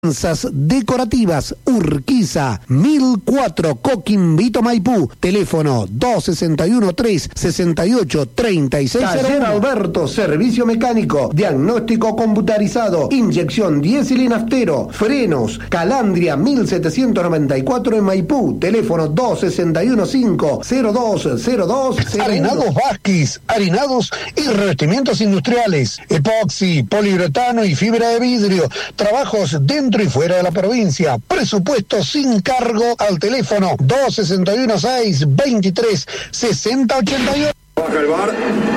Decorativas Urquiza 1004 Coquimbo Maipú, teléfono 261-368-3601. Taller Alberto, servicio mecánico, diagnóstico computarizado, inyección diésel y naftero, frenos, Calandria 1794 en Maipú, teléfono 261-50202. Harinados Vázquez, harinados y revestimientos industriales, epoxi, poliuretano y fibra de vidrio, trabajos dentro y fuera de la provincia. Presupuesto sin cargo al teléfono 261-623-6088. Baja el VAR.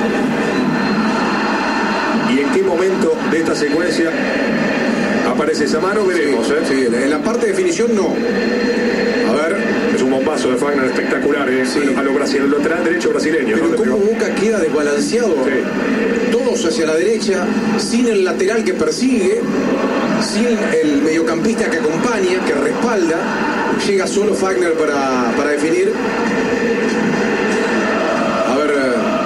¿Y en qué momento de esta secuencia aparece esa mano? Veremos. Sí, en la parte de definición no. A ver. Es un bombazo de Fagner espectacular, sí. A lo brasileño, el lateral derecho brasileño. Pero ¿no? cómo Boca queda desbalanceado. Sí. Todos hacia la derecha, sin el lateral que persigue, sin el mediocampista que acompaña, que respalda. Llega solo Fagner para definir. A ver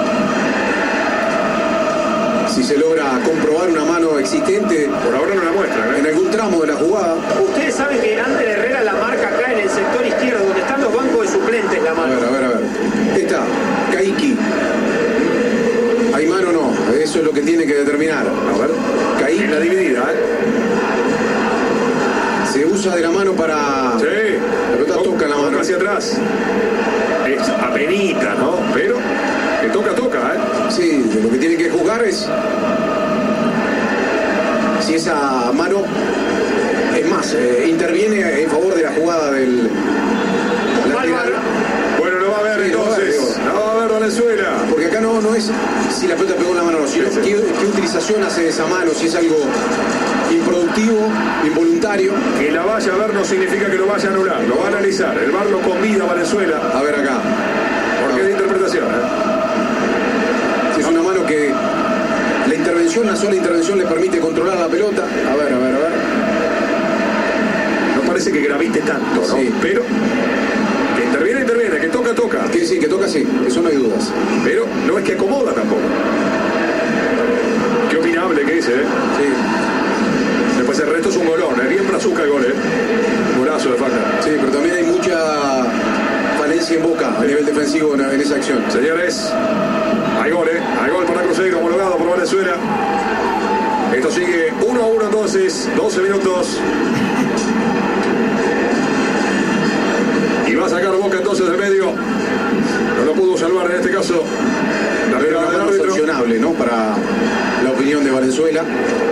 si se logra comprobar una mano existente. Por ahora no la muestra, en algún tramo de la jugada. Ustedes saben que Ander Herrera la marca acá en el sector izquierdo, donde están los bancos de suplentes, la mano. A ver. Está, Caiki. ¿Hay mano o no? Eso es lo que tiene que determinar. A ver, Caiki. En la dividida, Se usa de la mano para... Sí. La pelota toca la mano. Hacia atrás. Es apenita, ¿no? Pero que toca, Sí, lo que tiene que jugar es... Si esa mano... Es más, interviene en favor de la jugada del... lateral. Bueno, no va a haber entonces. No va a haber Valenzuela. Porque acá no es si la pelota pegó en la mano o no, sino qué utilización hace de esa mano, si es algo improductivo, involuntario. Que la vaya a ver no significa que lo vaya a anular, lo va a analizar. El VAR lo convida a Valenzuela. A ver acá. Porque es de interpretación, Si es una mano que la sola intervención le permite controlar la pelota. A ver. No parece que gravite tanto, ¿no? Sí. Pero que interviene, que toca. Que sí, eso no hay dudas. Pero no es que acomoda tampoco. Qué opinable que es, Sí. Después el resto es un golón, bien brazuca el gol, Golazo de Fagner. Sí, pero también hay mucha falencia en Boca a nivel defensivo en esa acción. Señores, hay gol, hay gol para Cruzeiro, homologado por Venezuela. Esto sigue 1-1 entonces, 12 minutos. Y va a sacar Boca entonces del medio. No lo pudo salvar en este caso. La mirada del árbitro. Sancionable, ¿no? Para la opinión de Valenzuela.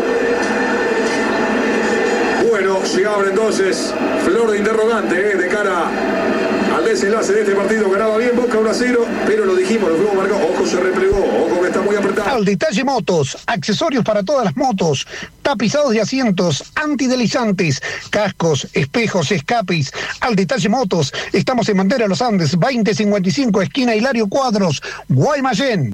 Bueno, se abre entonces flor de interrogante de cara al desenlace de este partido. Ganaba bien Boca 1-0, pero lo dijimos, lo fuimos marcado. Ojo, se replegó, ojo que está muy apretado. Al Detalle Motos, accesorios para todas las motos, tapizados de asientos, antideslizantes, cascos, espejos, escapes. Al Detalle Motos, estamos en Bandera Los Andes, 2055, esquina Hilario Cuadros, Guaymallén.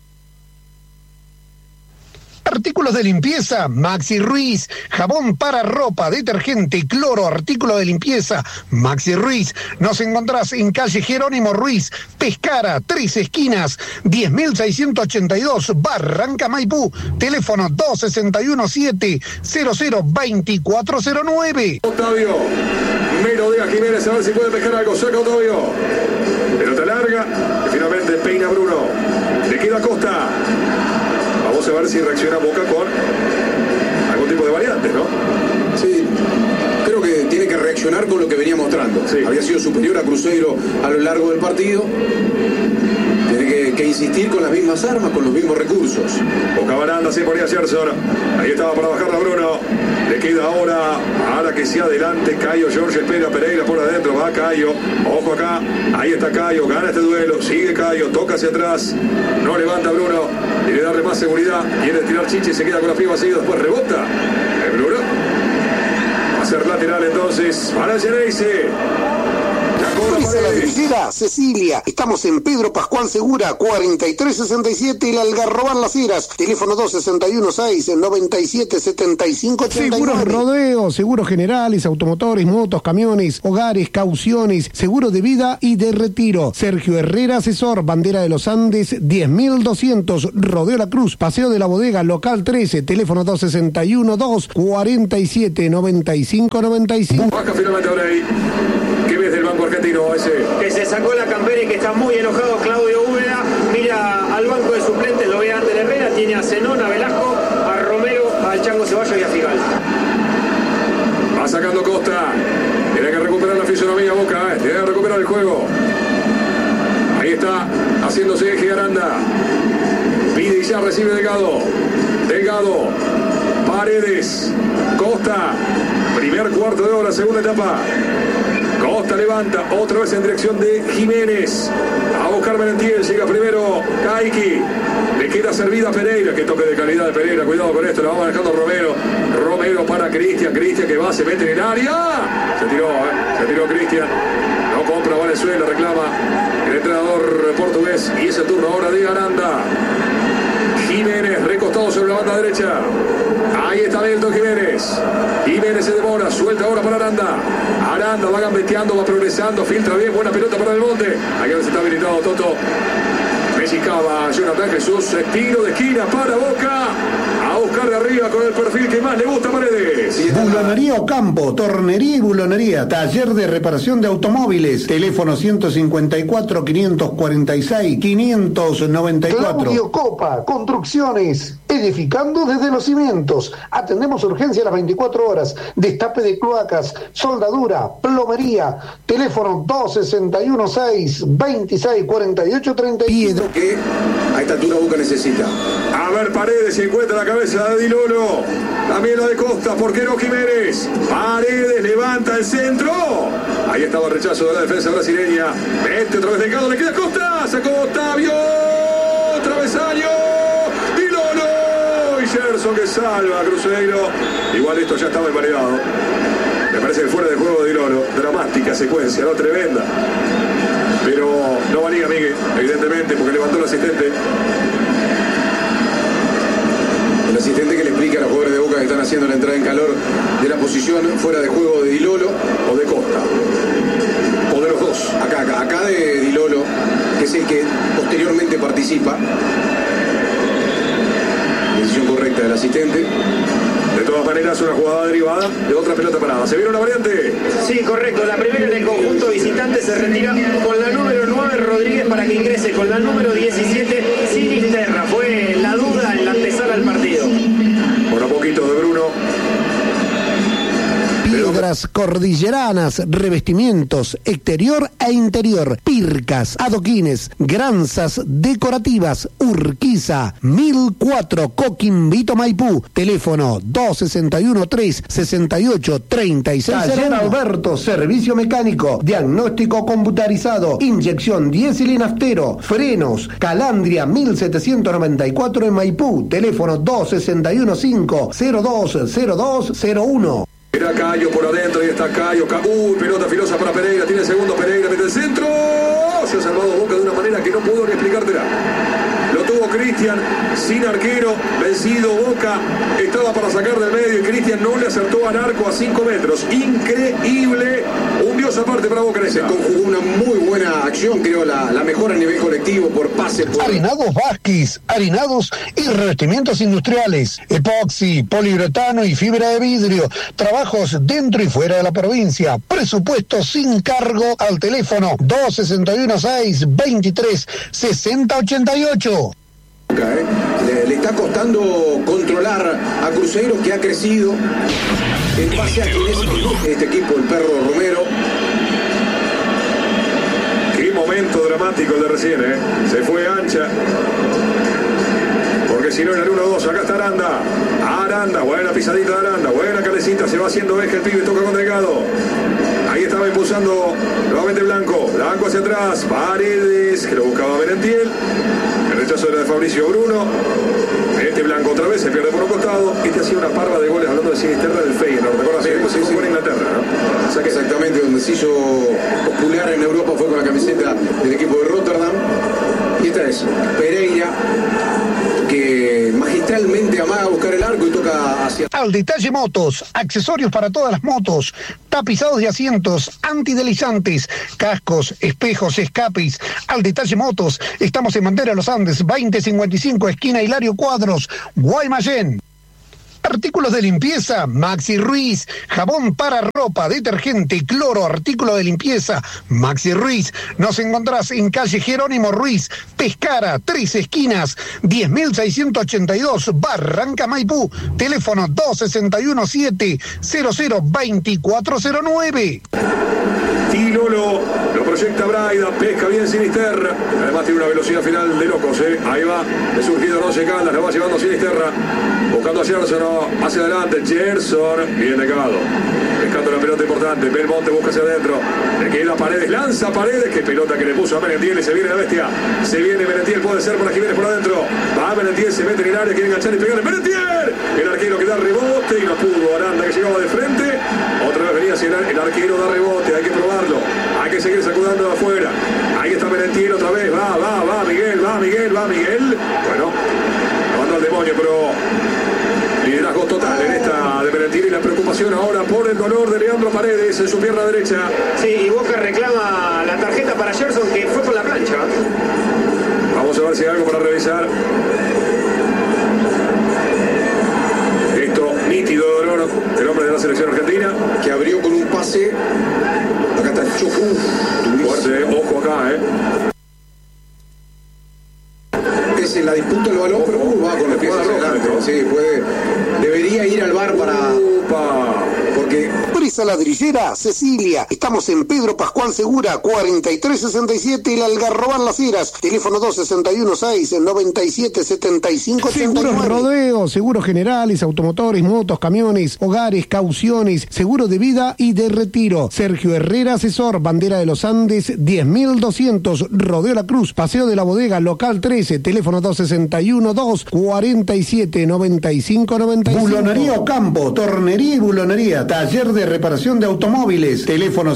Artículos de limpieza, Maxi Ruiz. Jabón para ropa, detergente, cloro, artículo de limpieza, Maxi Ruiz. Nos encontrás en calle Jerónimo Ruiz, Pescara, 3 esquinas, 10.682, Barranca Maipú. Teléfono 261-700-2409. Octavio, melodea Jiménez a ver si puede pescar algo. Saca Octavio. Pelota larga, que finalmente peina Bruno. Le queda Costa. Vamos a ver si reacciona Boca con algún tipo de variante, ¿no? Sí, creo que tiene que reaccionar con lo que venía mostrando. Sí. Había sido superior a Cruzeiro a lo largo del partido. Tiene que insistir con las mismas armas, con los mismos recursos. Boca Baranda se ponía Gerson. Ahí estaba para bajarla Bruno. Le queda ahora que sea adelante. Cayo Jorge espera Pereira por adentro. Va Cayo. Ojo acá. Ahí está Cayo. Gana este duelo. Sigue Cayo. Toca hacia atrás. No levanta Bruno. Quiere darle más seguridad. Quiere tirar Chiche. Se queda con la pie vacío. Después rebota. Bruno. Va a ser lateral entonces para Geneise. Autoriza la grillera Cecilia. Estamos en Pedro Pascual Segura, 4367, El Algarrobán Las Heras. Teléfono 261-6-97-75-89. Seguros Rodeo, seguros generales, automotores, motos, camiones, hogares, cauciones, seguro de vida y de retiro. Sergio Herrera, asesor, Bandera de los Andes, 10.200, Rodeo La Cruz, Paseo de la Bodega, local 13, teléfono 261-247-95-95. Baja finalmente ahora ahí. ¿Qué ves del banco argentino ese? Que se sacó la campera y que está muy enojado Claudio Úbeda. Mira al banco de suplentes, lo ve Ander Herrera, tiene a Zenón, a Velasco, a Romero, al Chango Ceballos y a Figal. Va sacando Costa. Tiene que recuperar la fisonomía Boca, tiene que recuperar el juego. Ahí está, haciéndose eje Aranda. Pide y ya recibe Delgado. Delgado. Paredes. Costa. Primer cuarto de hora, segunda etapa. Costa levanta, otra vez en dirección de Jiménez. A buscar Merentiel, llega primero Kaiki. Le queda servida Pereira, que toque de calidad de Pereira. Cuidado con esto, la va manejando Romero. Romero para Cristian, Cristian que va, se mete en el área. Se tiró Cristian. No compra Valenzuela, reclama el entrenador portugués. Y es el turno ahora de Aranda. Jiménez recostado sobre la banda derecha. Ahí está Milton Jiménez. Jiménez se demora, suelta ahora para Aranda. Aranda va gambeteando, va progresando, filtra bien, buena pelota para Belmonte. Aquí está habilitado Toto. Messi Cava, Jonathan Jesús, tiro de esquina para Boca. A buscar de arriba con el perfil que más le gusta a Paredes. Bulonería Ocampo, tornería y bulonería, taller de reparación de automóviles, teléfono 154-546-594. Claudio Copa, construcciones, edificando desde los cimientos. Atendemos urgencia a las 24 horas, destape de cloacas, soldadura, plomería, teléfono 261-6-2648-31. Piedra. Que a esta altura Boca necesita. A ver Paredes, se encuentra la cabeza de Di Lolo. También la de Costa, ¿por qué no Jiménez? Paredes levanta el centro. Ahí estaba el rechazo de la defensa brasileña. Mete otra vez Delgado, le queda Costa. Sacó Octavio. Travesaño. Di Lolo. Y Gerson que salva a Cruzeiro. Igual esto ya estaba emparedado. Me parece que fuera de juego de Di Lolo. Dramática secuencia, ¿no? Tremenda. Pero no valía Miguel, evidentemente, porque levantó el asistente. El asistente que le explica a los jugadores de Boca que están haciendo la entrada en calor de la posición fuera de juego de Di Lolo O de Costa. O de los dos. acá de Di Lolo, que es el que posteriormente participa. Decisión correcta del asistente. De todas maneras, una jugada derivada de otra pelota parada. ¿Se vieron la variante? Sí, correcto. La primera en el conjunto visitante se retira con la número 9 Rodríguez para que ingrese con la número 17 Sinisterra. Fue la duda en la antesala al partido. Por a poquito de Bruno. Piedras cordilleranas, revestimientos exterior e interior, pircas, adoquines, granzas decorativas, Urquiza, 1004, Coquimbito, Maipú, teléfono 261-368-36. Taller Alberto, servicio mecánico, diagnóstico computarizado, inyección diésel y naftero, frenos, Calandria 1794 en Maipú, teléfono 261-5020201. Era Cayo por adentro y está Cayo. Pelota filosa para Pereira. Tiene el segundo Pereira. Mete el centro. Se ha salvado Boca de una manera que no puedo ni explicártela. Lo tuvo Cristian sin arquero. Vencido Boca. Estaba para sacar del medio y Cristian no le acertó al arco a 5 metros. Increíble. Un dios aparte para Boca. Se conjugó una muy buena acción, creo la mejor a nivel colectivo por pase. Harinados Vázquez, harinados y revestimientos industriales, epoxi, poliuretano y fibra de vidrio, trabajos dentro y fuera de la provincia, presupuesto sin cargo al teléfono 261-6-23-6088. Le está costando controlar a Cruzeiro, que ha crecido en base a quien es este equipo, el perro Romero. Qué momento dramático el de recién, ¿eh? Se fue ancha. Porque si no era el 1-2, acá está Aranda. Aranda, buena pisadita de Aranda, buena calecita, se va haciendo eje el pibe, toca con Delgado. Ahí estaba impulsando nuevamente Blanco hacia atrás, Paredes, que lo buscaba Merentiel. El rechazo era de Fabricio Bruno. Este Blanco otra vez se pierde por un costado. Este hacía una parva de goles hablando de Sinisterra del Feyenoord. ¿Te acuerdas? Sí, jugó en Inglaterra, ¿no? O sea que exactamente donde se hizo popular en Europa fue con la camiseta del equipo de Rotterdam. Y esta es Pereira, que magistralmente amaga a buscar el arco y toca hacia... Al Detalle Motos, accesorios para todas las motos, tapizados de asientos, antideslizantes, cascos, espejos, escapes. Al Detalle Motos, estamos en Bandera Los Andes, 2055, esquina Hilario Cuadros, Guaymallén. Artículos de limpieza, Maxi Ruiz, jabón para ropa, detergente, cloro, artículo de limpieza, Maxi Ruiz. Nos encontrás en calle Jerónimo Ruiz, Pescara, 3 esquinas, 10.682, Barranca Maipú, teléfono 261-700-2409. Y Lolo lo proyecta Braida, pesca bien Sinisterra. Además tiene una velocidad final de locos, Ahí va, el surgido Roche Caldas, lo va llevando Sinisterra. Buscando a Gerson, hacia adelante, Gerson, bien negado. Pescando la pelota importante, Belmonte busca hacia adentro. Le queda Paredes, lanza Paredes, qué pelota que le puso a Merentiel, y se viene la bestia. Se viene Merentiel, puede ser para Jiménez por adentro. Va Merentiel, se mete en el área, quiere enganchar y pegarle. ¡Merentiel! El arquero que da rebote y no pudo. Aranda que llegaba de frente. Otra vez venía hacia el arquero, da rebote, hay que probarlo. Hay que seguir sacudando de afuera. Ahí está Merentiel otra vez. Va Miguel. Bueno, mandó al demonio, pero liderazgo total en esta de Merentiel, y la preocupación ahora por el dolor de Leandro Paredes en su pierna derecha. Sí, y Boca reclama la tarjeta para Gerson, que fue por la plancha. Vamos a ver si hay algo para revisar. Esto, nítido dolor del hombre de la selección argentina, que abrió con un pase. Acá está el Chufu. Fuerte, ojo acá, Es en la disputa del balón, pero va con los pies hacia adelante. Sí, debería ir al VAR para... Porque... Presa Ladrillera, Cecilia. Estamos en Pedro Pascual Segura, 4367, El Algarrobal Las Heras. Teléfono 261-6-97-75-89. Seguros Rodeo, seguros generales, automotores, motos, camiones, hogares, cauciones, seguro de vida y de retiro. Sergio Herrera, asesor, Bandera de los Andes, 10.200, Rodeo La Cruz, Paseo de la Bodega, local 13, teléfono 261-247-95-95. Bulonería Ocampo, tornería y bulonería, taller de reparación de automóviles, teléfono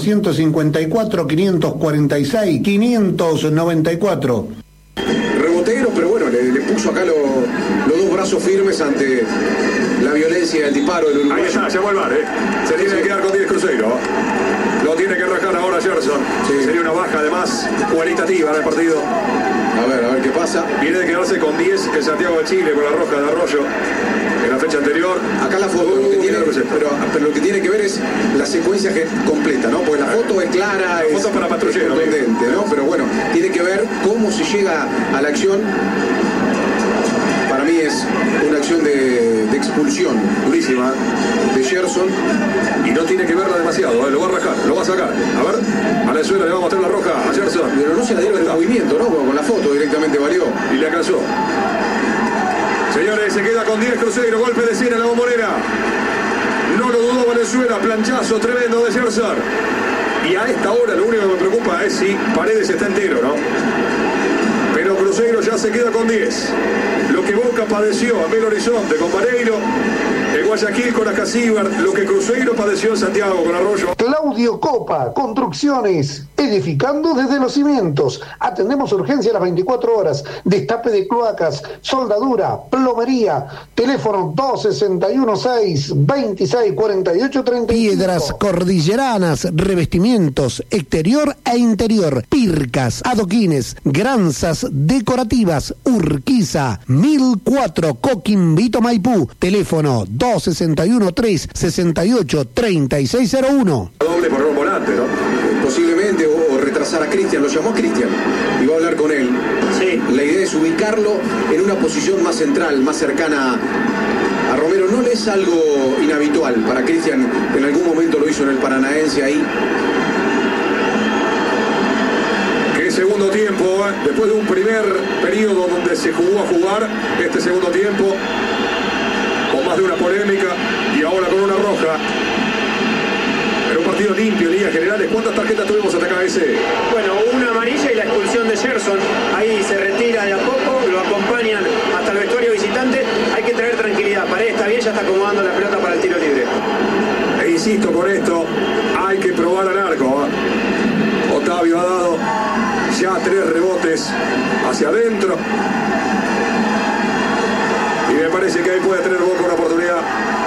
154-546-594. Rebotero, pero bueno, le puso acá los dos brazos firmes ante la violencia del disparo del Uruguay. Ahí está, llamó el VAR, Se tiene que quedar con 10 Cruzeiro. Lo tiene que rajar ahora Gerson. Sí. Sería una baja además cualitativa del partido. A ver qué pasa. Viene de quedarse con 10 el Santiago de Chile con la roja de Arroyo en la fecha anterior. Acá la foto, pero lo que tiene que ver es la secuencia completa, ¿no? Porque la foto es clara, es foto para patrullero, contundente, ¿no? Pero bueno, tiene que ver cómo se llega a la acción. Para mí es una acción de expulsión durísima de Gerson. Y no tiene que verla demasiado, lo va a rajar, lo va a sacar. A ver, a la suela le va a mostrar la roja a Gerson. Pero no se la dieron el movimiento, ¿no? Con la foto directamente valió. Y le alcanzó. Señores, se queda con 10 Cruzeiro, golpe de 100 a la Bombonera. No lo dudó Venezuela, planchazo tremendo de Gerson. Y a esta hora lo único que me preocupa es si Paredes está entero, ¿no? Pero Cruzeiro ya se queda con 10. Lo que Boca padeció a Belo Horizonte con Pareiro, el Guayaquil con Acasíbar, lo que Cruzeiro padeció en Santiago con Arroyo. Claudio Copa, Construcciones, edificando desde los cimientos. Atendemos urgencia a las 24 horas, destape de cloacas, soldadura, plomería, teléfono 261-6-2648-35. Piedras cordilleranas, revestimientos, exterior e interior, pircas, adoquines, granzas decorativas, Urquiza, 1004, Coquimbito, Maipú, teléfono 261-368-3601. Doble por un volante, ¿no? Posiblemente, o retrasar a Cristian, lo llamó a Cristian y va a hablar con él. Sí. La idea es ubicarlo en una posición más central, más cercana a Romero. No le es algo inhabitual para Cristian, en algún momento lo hizo en el Paranaense ahí. Qué segundo tiempo, después de un primer periodo donde se jugó a jugar, este segundo tiempo con más de una polémica y ahora con una roja. Pero un partido partido limpio en líneas generales. ¿Cuántas tarjetas tuvimos hasta acá, ese? Bueno, una amarilla y la expulsión de Gerson. Ahí se retira de a poco, lo acompañan hasta el vestuario visitante. Hay que traer tranquilidad. Paredes está bien, ya está acomodando la pelota para el tiro libre. E insisto con esto, hay que probar al arco. Otavio ha dado ya 3 rebotes hacia adentro. Y me parece que ahí puede tener Boca una oportunidad.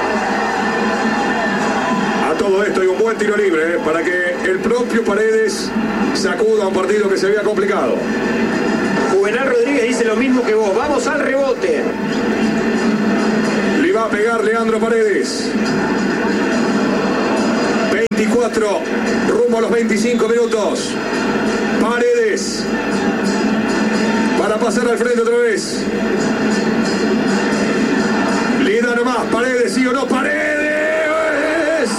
A todo esto hay un buen tiro libre para que el propio Paredes sacuda un partido que se había complicado. Juvenal Rodríguez dice lo mismo que vos. Vamos al rebote. Le va a pegar Leandro Paredes. 24, rumbo a los 25 minutos. Paredes. Para pasar al frente otra vez. Le da nomás. Paredes, sí o no. Paredes.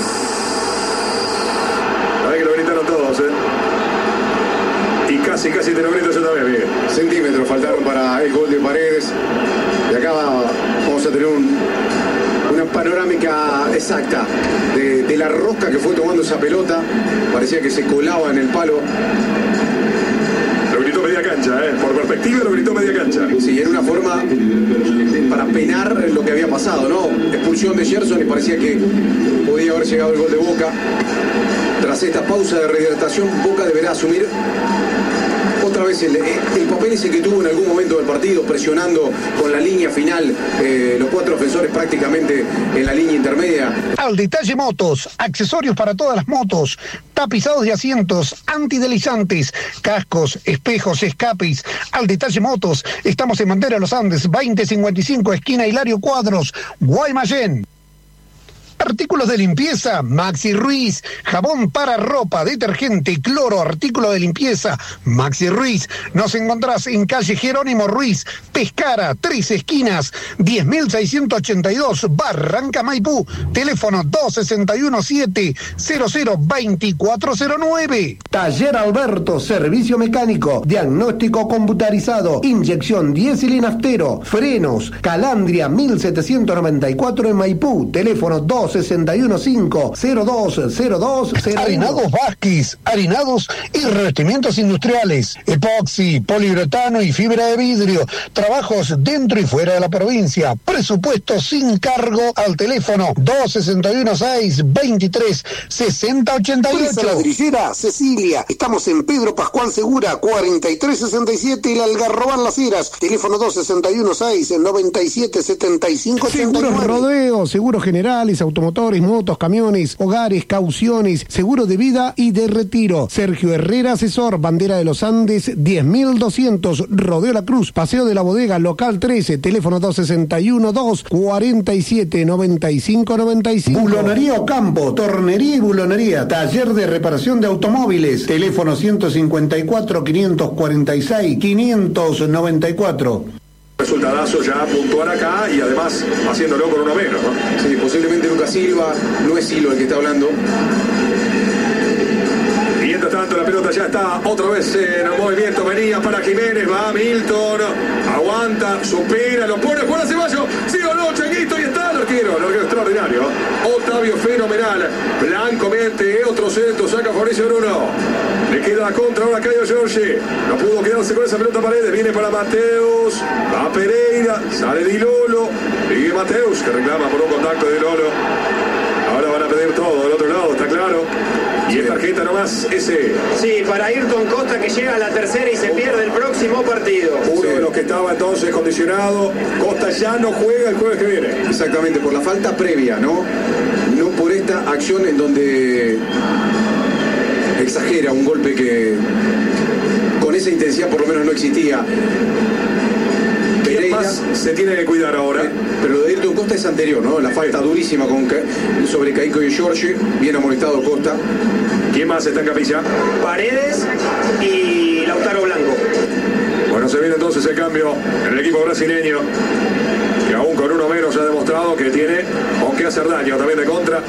A ver que lo gritaron todos, Y casi te lo grito yo también, Miguel. Centímetros faltaron para el gol de Paredes. Y acá vamos a tener una panorámica exacta de la rosca que fue tomando esa pelota. Parecía que se colaba en el palo. Lo gritó media cancha, por perspectiva lo gritó media cancha. Sí, era una forma para penar lo que había pasado, ¿no? Expulsión de Gerson y parecía que podía haber llegado el gol de Boca. Tras esta pausa de rehidratación, Boca deberá asumir otra vez el papel ese que tuvo en algún momento del partido, presionando con la línea final, los 4 ofensores prácticamente en la línea intermedia. Al Detalle Motos, accesorios para todas las motos, tapizados de asientos, antideslizantes, cascos, espejos, escapes. Al Detalle Motos, estamos en Bandera Los Andes, 2055, esquina Hilario Cuadros, Guaymallén. Artículos de limpieza, Maxi Ruiz, jabón para ropa, detergente, cloro, artículo de limpieza, Maxi Ruiz. Nos encontrás en calle Jerónimo Ruiz, Pescara, 3 esquinas, 10.682, Barranca Maipú, teléfono 261-700-2409. Taller Alberto, servicio mecánico, diagnóstico computarizado, inyección diésel y naftero, frenos, Calandria 1794 en Maipú, teléfono 261-5020201. Harinados Vázquez, harinados y revestimientos industriales, epoxi, poliuretano y fibra de vidrio, trabajos dentro y fuera de la provincia, presupuesto sin cargo al teléfono 261-623-6088. Ladrillera Cecilia, estamos en Pedro Pascual Segura, 4367 y la Algarrobal Las Heras, teléfono 261-697-7589. Seguros Rodeo, seguros generales, automotores, motos, camiones, hogares, cauciones, seguro de vida y de retiro. Sergio Herrera, asesor, Bandera de los Andes, 10.200, Rodeo La Cruz, Paseo de la Bodega, local 13, teléfono 261-247-9595. Bulonería Ocampo, tornería y bulonería, taller de reparación de automóviles, teléfono 154-546-594. Resultadazo ya puntuar acá y además haciéndolo con uno menos, ¿no? Sí, posiblemente Lucas Silva, no es Silva el que está hablando. Mientras tanto la pelota ya está otra vez en el movimiento, venía para Jiménez, va Milton, aguanta, supera, lo pone, juega Ceballos, sí o no, Changuito, y está el arquero extraordinario, Otavio fenomenal, Blanco mete, otro centro, saca Fabricio Bruno, le queda contra ahora Caio Giorgi, no pudo quedarse con esa pelota Paredes, viene para Mateus, va Pereira, sale Di Lolo, sigue Mateus, que reclama por un contacto de Di Lolo, ahora van a pedir todo del otro lado, está claro. Y es tarjeta nomás ese. Sí, para Ayrton Costa, que llega a la tercera y se pierde el próximo partido. Uno de los que estaba entonces condicionado. Costa ya no juega el jueves que viene. Exactamente, por la falta previa, ¿no? No por esta acción en donde exagera un golpe que con esa intensidad por lo menos no existía. ¿Quién más se tiene que cuidar ahora? Pero lo de Ayrton Costa es anterior, ¿no? La falta durísima sobre Caico y Giorgi. Bien amonestado Costa. ¿Quién más está en capilla? Paredes y Lautaro Blanco. Bueno, se viene entonces el cambio en el equipo brasileño, que aún con uno menos ha demostrado que tiene con qué hacer daño también de contra.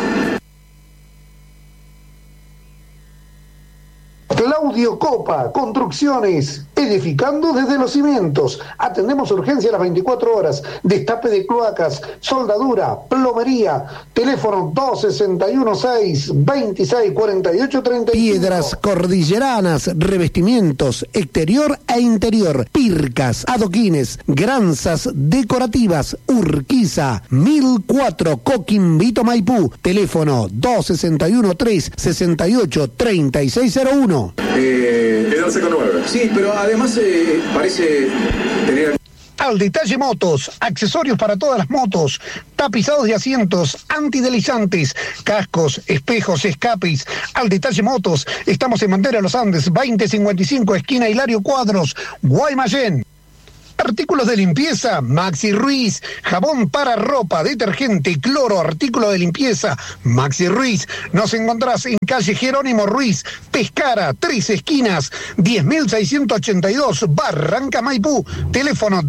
Claudio Copa, Construcciones, edificando desde los cimientos. Atendemos urgencia a las 24 horas, destape de cloacas, soldadura, plomería, teléfono 261-6-2648-35. Piedras cordilleranas, revestimientos, exterior e interior, pircas, adoquines, granzas decorativas, Urquiza, 1004, Coquimbito, Maipú, teléfono 261-368-3601. Quedarse con 9. Sí, pero además parece tener... Al Detalle Motos, accesorios para todas las motos, tapizados de asientos, antideslizantes, cascos, espejos, escapes. Al Detalle Motos, estamos en Bandera Los Andes, 2055, esquina Hilario Cuadros, Guaymallén. Artículos de limpieza, Maxi Ruiz, jabón para ropa, detergente, cloro, artículo de limpieza, Maxi Ruiz. Nos encontrás en calle Jerónimo Ruiz, Pescara, 3 esquinas, 10.682, Barranca, Maipú, teléfono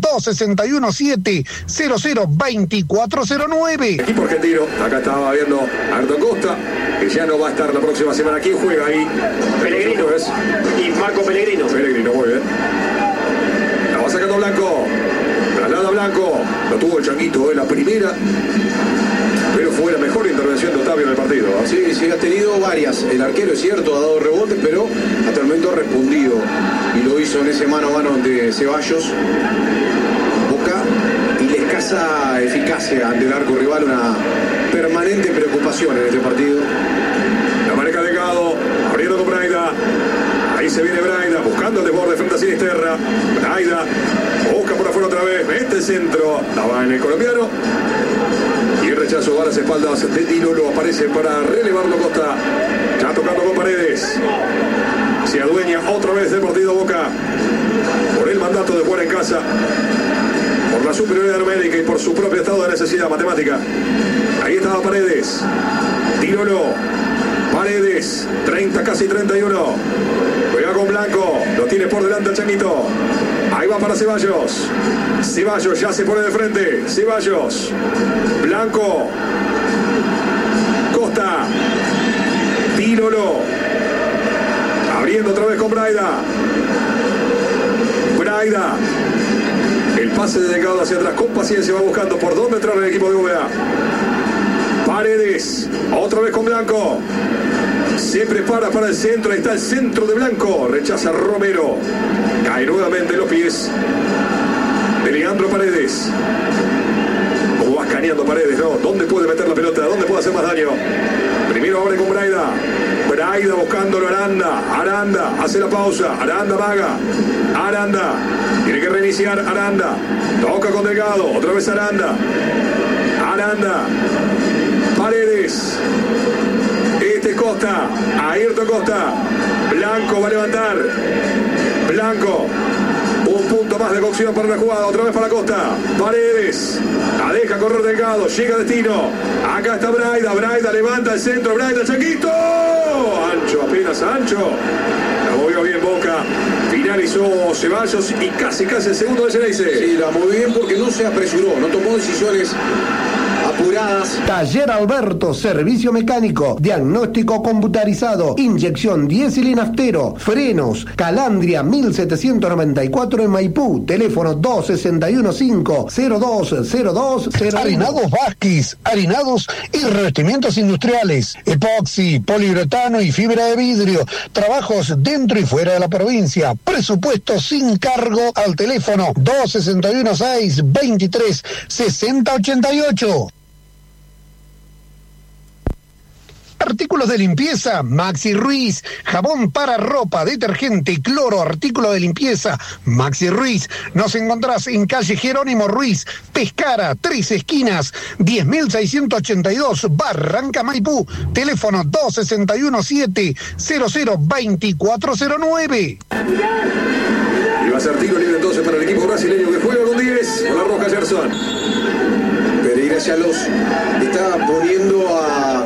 261-700-2409. Equipo argentino, acá estaba viendo a Ardo Costa, que ya no va a estar la próxima semana. ¿Quién juega ahí? Pellegrino. Y Marco Pellegrino. Pellegrino, muy bien. La va sacando Blanco. Traslada Blanco. Lo tuvo el Changuito en la primera. Pero fue la mejor intervención de Otavio en el partido. Sí, ha tenido varias. El arquero, es cierto, ha dado rebotes, pero hasta el momento ha respondido. Y lo hizo en ese mano a mano de Ceballos. Boca y la escasa eficacia ante el arco rival. Una permanente preocupación en este partido. La maneja Delgado. Abriendo con Braida. Ahí se viene Braida, buscando el desborde frente a Sinisterra. Braida busca por afuera otra vez, mete el centro, la va en el colombiano. Y el rechazo va a las espaldas de Dinolo, aparece para relevarlo Costa. Ya tocando con Paredes. Se adueña otra vez del partido Boca. Por el mandato de jugar en casa. Por la superioridad numérica y por su propio estado de necesidad matemática. Ahí estaba Paredes. Dinolo. Paredes, 30, casi 31. Juega con Blanco, lo tiene por delante el Changuito. Ahí va para Ceballos. Ceballos ya se pone de frente. Ceballos. Blanco. Costa. Tírolo. Abriendo otra vez con Braida. Braida. El pase de Delgado hacia atrás con paciencia va buscando por dónde entrar el equipo de UBA. Paredes. Otra vez con Blanco. Se prepara para el centro. Ahí está el centro de Blanco. Rechaza Romero. Cae nuevamente en los pies de Leandro Paredes. Como va escaneando Paredes, ¿no? ¿Dónde puede meter la pelota? ¿Dónde puede hacer más daño? Primero abre con Braida. Braida buscándolo Aranda. Aranda hace la pausa. Aranda vaga. Aranda. Tiene que reiniciar Aranda. Toca con Delgado. Otra vez Aranda. Aranda. Paredes. Este es Costa. Ayrton Costa. Blanco va a levantar. Blanco. Un punto más de cocción para la jugada. Otra vez para Costa. Paredes. La deja correr Delgado. Llega a destino. Acá está Braida. Braida levanta el centro. Braida, Changuito. Ancho, apenas ancho. La movió bien Boca. Finalizó Ceballos y casi el segundo de Geneise. Sí, la movió bien porque no se apresuró. No tomó decisiones apuradas. Taller Alberto, servicio mecánico, diagnóstico computarizado, inyección diésel y naftero, frenos, Calandria 1794 en Maipú, teléfono 261-5-020201. Harinados Vázquez, harinados y revestimientos industriales, epoxi, poliuretano y fibra de vidrio, trabajos dentro y fuera de la provincia, presupuesto sin cargo al teléfono 261-623-6088. Artículos de limpieza, Maxi Ruiz, jabón para ropa, detergente, cloro, artículo de limpieza, Maxi Ruiz. Nos encontrás en calle Jerónimo Ruiz, Pescara, 3 esquinas, 10.682, Barranca, Maipú, teléfono 261-700-2409. Y va a ser tiro libre entonces para el equipo brasileño que juega con 10, con la roja Gerson. Pereira ya los está poniendo a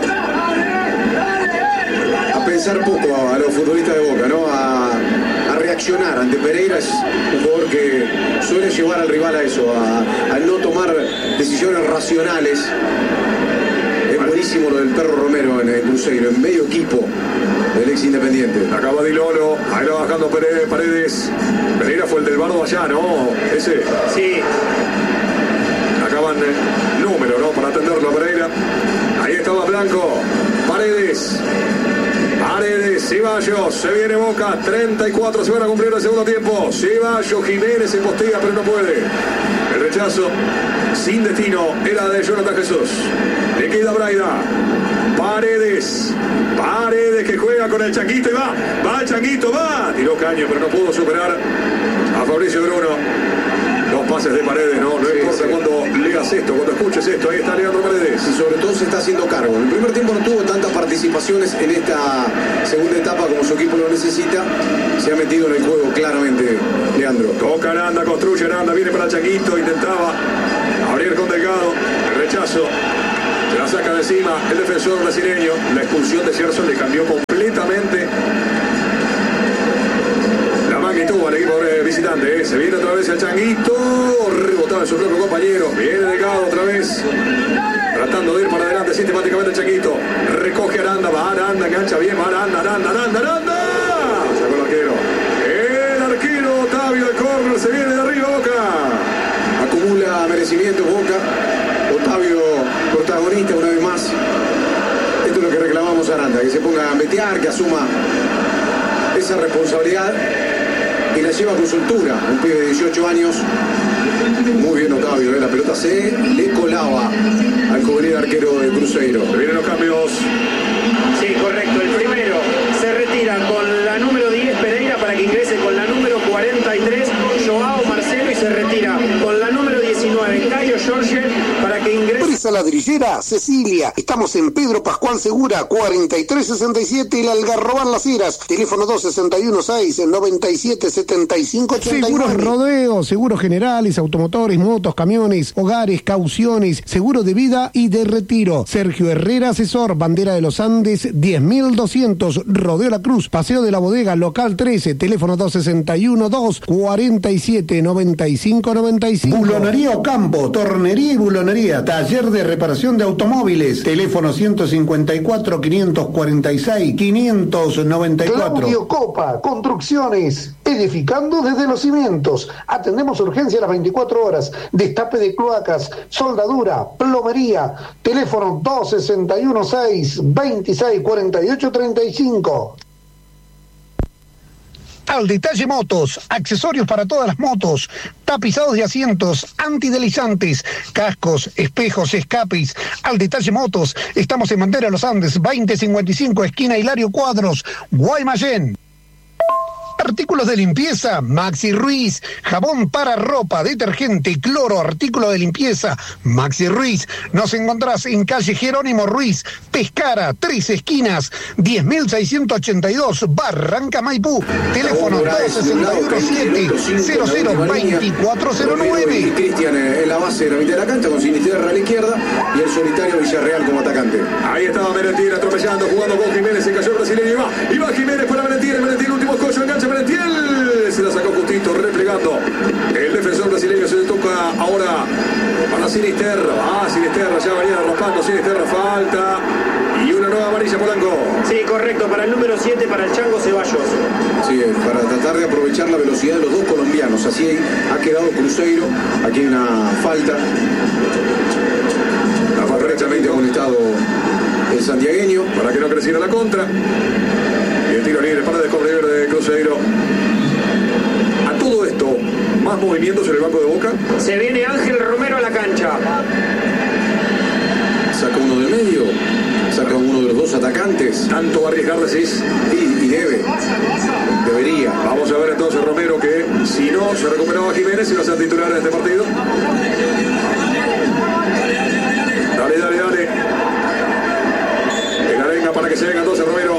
pensar poco a los futbolistas de Boca, ¿no? A reaccionar ante Pereira. Es un jugador que suele llevar al rival a eso, a no tomar decisiones racionales. Es buenísimo lo del Perro Romero en el Cruzeiro, en medio equipo del ex Independiente. Acaba Di Loro, Ahí va bajando Paredes. Pereira fue el del Bardo allá, ¿no? Ese. Sí. Acaban número, ¿no? Para atenderlo a Pereira. Ahí estaba Blanco. Paredes, Ceballos, se viene Boca, 34 se van a cumplir el segundo tiempo. Ceballos, Jiménez se postea, pero no puede. El rechazo sin destino era de Jonathan Jesús. Le queda Braida. Paredes que juega con el Changuito y va el Changuito, va. Tiró caño, pero no pudo superar a Fabricio Bruno. Dos pases de Paredes, no importa cuando leas esto, cuando escuches esto, ahí está Leandro Paredes. Y sobre todo se está haciendo cargo. En el primer tiempo no tuvo tantas participaciones en esta segunda etapa como su equipo lo necesita. Se ha metido en el juego claramente, Leandro. Toca Aranda, construye Aranda, viene para Changuito, intentaba abrir con Delgado, el rechazo. Se la saca de encima el defensor brasileño. La expulsión de Gerson le cambió completamente la magnitud al equipo visitante. Se viene otra vez el Changuito. Rebotaba en su propio compañero. Viene Delgado otra vez. Tratando de ir para adelante sistemáticamente el Changuito. Recoge Aranda. Va Aranda. Engancha bien. Va Aranda. Sacó el arquero. El arquero Otavio de córner. Se viene de arriba Boca. Acumula merecimientos Boca. Otavio protagonista una vez más. Esto es lo que reclamamos a Aranda, que se ponga a metear, que asuma esa responsabilidad y la lleva con soltura. Un pibe de 18 años. Muy bien Otavio, la pelota se le colaba al juvenil arquero de Cruzeiro. Se vienen los cambios. Sí, correcto. El primero se retira con la número 10 Pereira para que ingrese con la número 43 Joao Marcelo y se retira con la número 19 Caio Jorge para que ingrese. Empresa Ladrillera Cecilia. Estamos en Pedro Pascual Segura, 4367 y el Algarrobán Las Heras. Teléfono 261-6-97-75-89. Seguros Rodeo, seguros generales, automotores, motos, camiones, hogares, cauciones, seguro de vida y de retiro. Sergio Herrera, asesor, bandera de los Andes, 10.200, Rodeo La Cruz, Paseo de la Bodega, local 13, teléfono 261-247-95-95. Bulonería Ocampo, tornería y bulonería, taller de reparación de automóviles, teléfono 154-546-594. Claudio Copa, construcciones, edificando desde los cimientos. Atendemos urgencia a las 24 horas, destape de cloacas, soldadura, plomería, teléfono 261-6-2648-35. Al Detalle Motos, accesorios para todas las motos, tapizados de asientos, antideslizantes, cascos, espejos, escapes. Al Detalle Motos, estamos en Bandera Los Andes, 2055, esquina Hilario Cuadros, Guaymallén. Artículos de limpieza, Maxi Ruiz, jabón para ropa, detergente, cloro, artículo de limpieza, Maxi Ruiz. Nos encontrás en calle Jerónimo Ruiz, Pescara, 3 esquinas, 10.682, Barranca Maipú. Teléfono 261-7-002409. Cristian en la base de la mitad de la cancha con Sinisterra a la izquierda y el solitario Villarreal como atacante. Ahí estaba Merentiel atropellando, jugando con Jiménez, se cayó el brasileño y va Jiménez para Merentiel, último escollo, engancha Merentiel, se la sacó justito, replegando. El defensor brasileño se le toca ahora para Sinisterra. Sinisterra ya venía derrapando, Sinisterra falta. Y una nueva amarilla Polanco. Sí, correcto, para el número 7, para el Chango Ceballos. Sí, para tratar de aprovechar la velocidad de los dos colombianos. Así ha quedado Cruzeiro. Aquí hay una falta. Correctamente amonestado el santiagueño. Para que no creciera la contra. Y el tiro libre para descubrir de Cruzeiro. A todo esto, más movimientos en el banco de Boca. Se viene Ángel Romero a la cancha. Saca uno del medio. Saca uno de los dos atacantes. Tanto va a arriesgar, decís. Y debe. Debería. Vamos a ver entonces Romero que si no se recuperaba Jiménez iba a ser titular en este partido. Dale. En arenga para que se venga entonces Romero.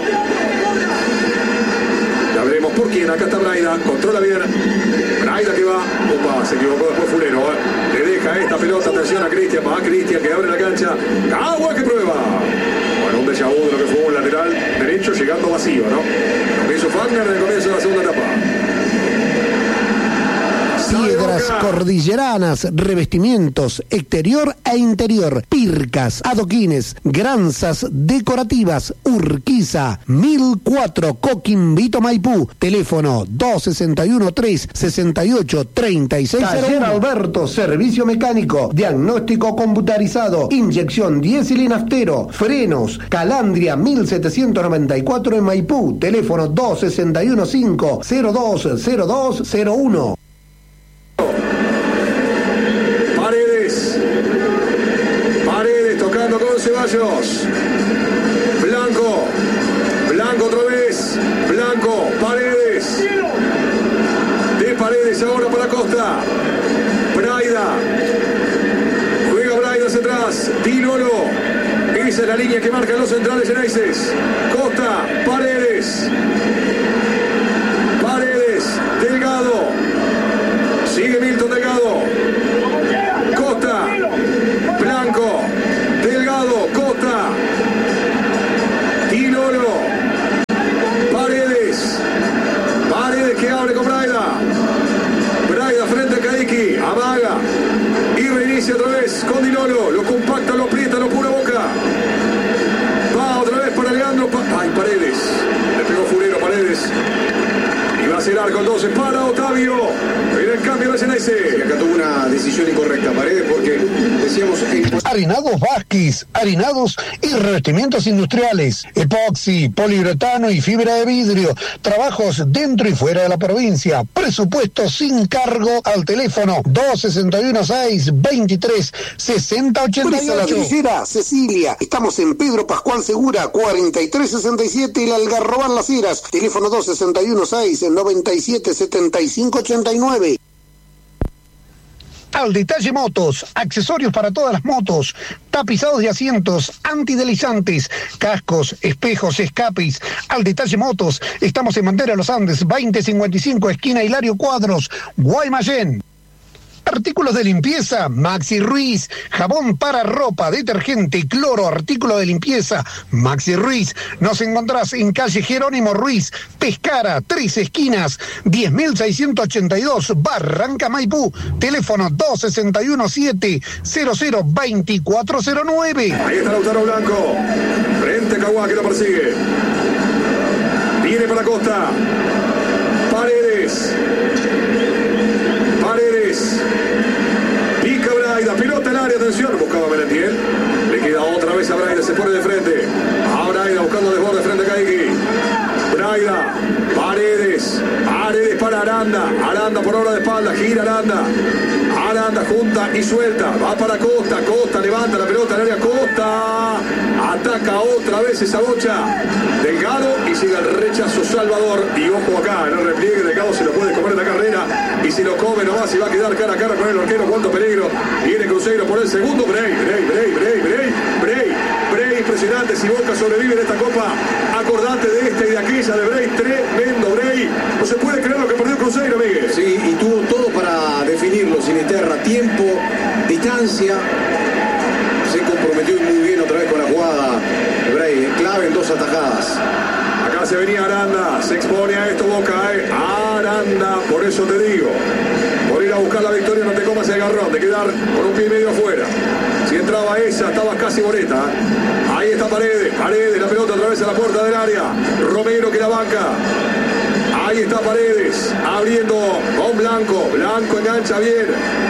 Ya veremos por quién. Acá está Braida. Controla bien. Braida que va. Opa, se equivocó después Fulero. Le deja esta pelota. Atención a Cristian. Va Cristian que abre la cancha. Agua que prueba. Bueno, un déjà vu de lo que fue un lateral derecho llegando vacío, ¿no? Lo que hizo Fagner en el comienzo de la segunda etapa. Piedras cordilleranas, revestimientos exterior e interior, pircas, adoquines, granzas decorativas, Urquiza, 1004, Coquimbito, Maipú. Teléfono 261-368-3601. Taller Alberto, servicio mecánico, diagnóstico computarizado, inyección diésel y naftero, frenos, Calandria 1794 en Maipú. Teléfono 261-5020201. Paredes tocando con Ceballos. Blanco otra vez. Blanco, Paredes. De Paredes ahora para Costa. Braida. Juega Braida hacia atrás. Dinolo. Esa es la línea que marcan los centrales Geneises. Costa, Paredes. Delgado. Sigue Milton Delgado. Costa. Blanco. Delgado. Costa. Dinolo. Paredes que abre con Braida frente a Caiki, amaga y reinicia otra vez con Dinolo, lo compacta, lo aprieta, lo pura boca, va otra vez para Leandro, Paredes, le pegó Furero Paredes y va a ser arco entonces para Otavio. Viene el cambio de Ceneice. Acá tuvo una decisión incorrecta Paredes porque decíamos Harinados Vázquez, harinados y revestimientos industriales, epoxi, poliuretano y fibra de vidrio, trabajos dentro y fuera de la provincia, presupuesto sin cargo al teléfono 261-623-6088. La Trinchera, Cecilia, estamos en Pedro Pascual Segura, 4367, El Algarrobán Las Heras, teléfono 261-697-7589. Al Detalle Motos, accesorios para todas las motos, tapizados de asientos, antideslizantes, cascos, espejos, escapes. Al Detalle Motos, estamos en Bandera Los Andes, 2055, esquina Hilario Cuadros, Guaymallén. Artículos de limpieza, Maxi Ruiz, jabón para ropa, detergente, cloro, artículo de limpieza, Maxi Ruiz. Nos encontrás en calle Jerónimo Ruiz, Pescara, 3 esquinas, 10.682, Barranca, Maipú. Teléfono 261-700-2409. Ahí está Lautaro Blanco, frente a Caguá que lo persigue. Viene para Costa. Paredes. Pica Braida, pelota al área, atención, buscaba Merentiel. Le queda otra vez a Braida, se pone de frente. A Braida buscando desborde frente a Caiki. Braida, Paredes para Aranda por hora de espalda, gira Aranda junta y suelta, va para Costa, levanta la pelota al área, Costa, ataca otra vez esa bocha, Delgado y sigue el rechazo Salvador, y ojo acá, en el repliegue, Delgado se lo puede comer en la carrera, y si lo come nomás y va a quedar cara a cara con el arquero, cuánto peligro, viene Cruzeiro por el segundo, Brey, impresionante, si Boca sobrevive en esta copa, acordate de esta y de aquella de Brey, tremendo Brey, no se puede creer lo que perdió Cruzeiro, Miguel. Sí, y tuvo todo para definirlo, Sinisterra, tiempo, distancia, se comprometió muy bien otra vez con la jugada, Brey, clave en 2 atajadas. Acá se venía Aranda, se expone a esto Boca, Aranda, por eso te digo, por ir a buscar la victoria no te comas el garrón, de quedar con un pie y medio afuera. Si entraba esa, estaba casi Moreta. Ahí está Paredes, la pelota otra vez a la puerta del área. Romero que la banca. Ahí está Paredes, abriendo con Blanco engancha bien.